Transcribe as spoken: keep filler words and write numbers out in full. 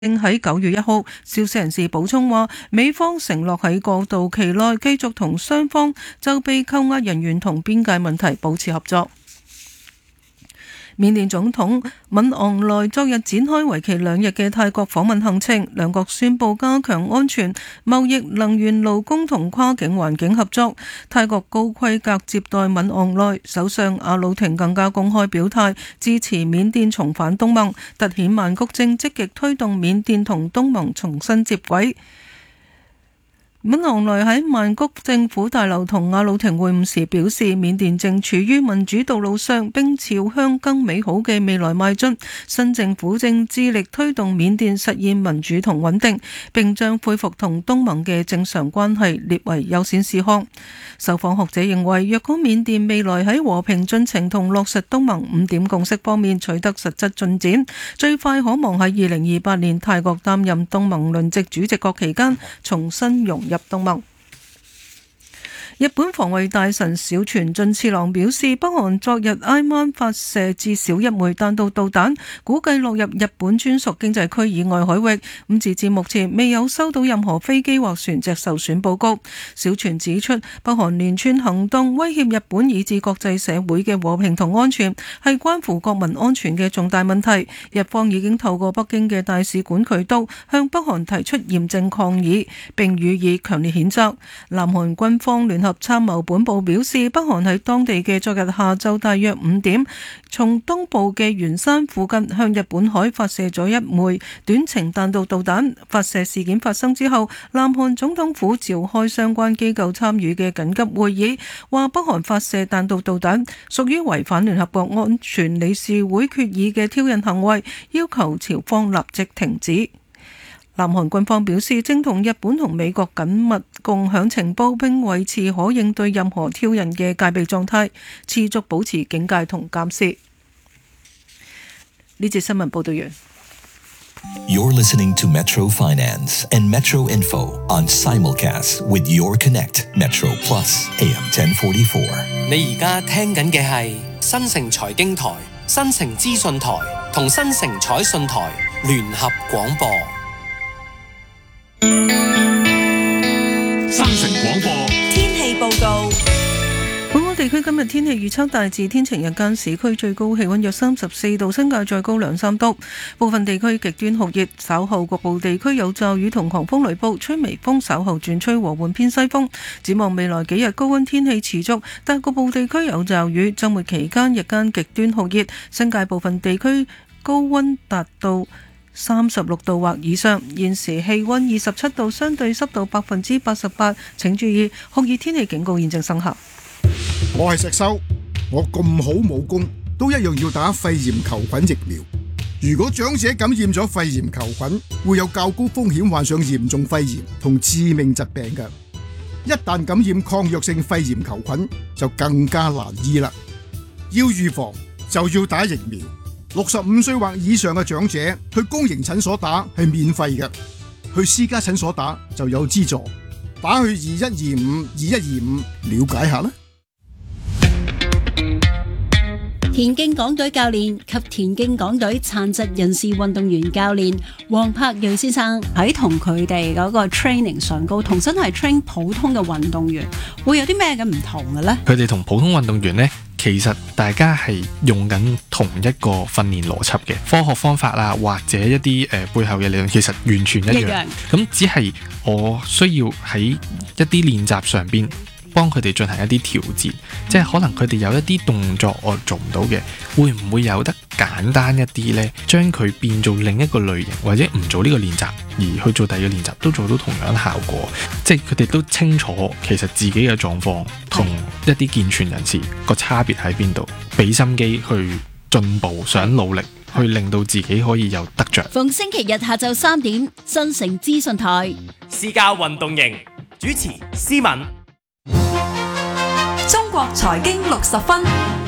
正喺九月一號，消息人士補充話，美方承諾喺過渡期內繼續同雙方就被扣押人員同邊界問題保持合作。緬甸總統敏昂萊昨日展開為期兩日嘅泰國訪問行程，兩國宣布加強安全、貿易、能源、勞工同跨境環境合作。泰國高規格接待敏昂萊，首相阿魯廷更加公開表態支持緬甸重返東盟，凸顯曼谷正積極推動緬甸同東盟重新接軌。敏昂萊喺曼谷政府大樓同阿魯廷會晤時表示，緬甸正處於民主道路上，並朝向更美好嘅未來邁進。新政府正致力推動緬甸實現民主同穩定，並將恢復同東盟嘅正常關係列為優先事項。受訪學者認為，若果緬甸未來喺和平進程同落實東盟五點共識方面取得實質進展，最快可望喺二零二八年泰國擔任東盟輪值主席國期間重新融入東盟。日本防衛大臣小泉進次郎表示，北韓昨日挨晚發射至少一枚彈道導彈，估計落入日本專屬經濟區以外海域。咁截至目前未有收到任何飛機或船隻受損報告。小泉指出，北韓連串行動威脅日本以至國際社會嘅和平同安全，係關乎國民安全嘅重大問題。日方已經透過北京嘅大使館渠道向北韓提出嚴正抗議，並予以強烈譴責。南韓軍方聯合參謀本部表示，北韓喺當地嘅昨日下晝大約五點，從東部嘅元山附近向日本海發射咗一枚短程彈道導彈。發射事件發生之後，南韓總統府召開相關機構參與嘅緊急會議，話北韓發射彈道導彈屬於違反聯合國安全理事會決議嘅挑釁行為，要求朝方立即停止。南韓軍方表示，正同日本同美國緊密共享情報，並維持可應對任何挑釁嘅戒備狀態，持續保持警戒同監視。呢節新聞報道完。 You're listening to Metro Finance and Metro Info on simulcast with Your Connect Metro Plus A M ten forty-four。 你而家聽緊嘅係新城財經台、新城資訊台同新城彩訊台聯合廣播。 新城廣播天氣報告。 本港地區今日天氣預測大致天晴，日間市區最高氣溫約三十四度，新界再高兩三度。部分地區極端酷熱，稍後局部地區有驟雨同狂風雷暴，吹微風，稍後轉吹和緩偏西風。展望未來幾日高溫天氣持續，但局部地區有驟雨。週末期間日間極端酷熱，新界部分地區高溫達到三十六度或以上。現時氣溫二十七度，相對濕度百分之八十八，請注意酷熱天氣警告現正生效。 我係石修，我咁好武功都一樣要打肺炎球菌疫苗。如果長者感染咗肺炎球菌，會有較高風險患上嚴重肺炎同致命疾病嘅。一旦感染抗藥性肺炎球菌，就更加難醫啦。要預防就要打疫苗。六十五歲或以上嘅長者去公營診所打係免費嘅，去私家診所打就有資助。打去二一二五二一二五了解下啦。 田徑港隊教練及田徑港隊殘疾人士運動員教練黃柏瑞先生喺同佢哋嗰個 training 上高，同真係 train 普通嘅運動員會有啲咩嘅唔同嘅呢？ 佢哋同普通運動員呢，其實大家係用緊同一個訓練邏輯嘅科學方法啊，或者一啲誒、呃、背後嘅理論，其實完全一樣。咁只係我需要喺一啲練習上邊幫佢哋進行一啲調節，即係可能佢哋有一啲動作我做唔到嘅，會唔會有得簡單一啲呢？將佢變做另一個類型，或者唔做呢個練習而去做第二個練習，都做到同樣效果。即係佢哋都清楚其實自己嘅狀況同一啲健全人士個差別喺邊度，俾心機去進步，想努力去令到自己可以有得着。 逢星期日下晝三點，新城資訊台私家運動營主持思敏。 中國財經六十分。